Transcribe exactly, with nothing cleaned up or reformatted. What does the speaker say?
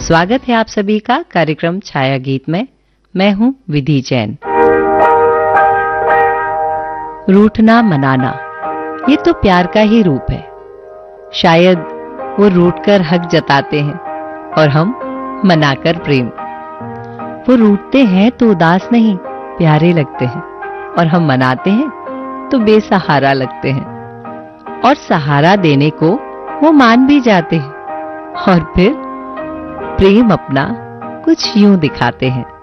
स्वागत है आप सभी का कार्यक्रम छाया गीत में। मैं हूं विधि जैन। रूठना मनाना ये तो प्यार का ही रूप है। शायद वो रूठकर हक जताते हैं और हम मनाकर प्रेम। वो रूठते हैं तो उदास नहीं प्यारे लगते हैं, और हम मनाते हैं तो बेसहारा लगते हैं। और सहारा देने को वो मान भी जाते हैं और फिर प्रेम अपना कुछ यूं दिखाते हैं।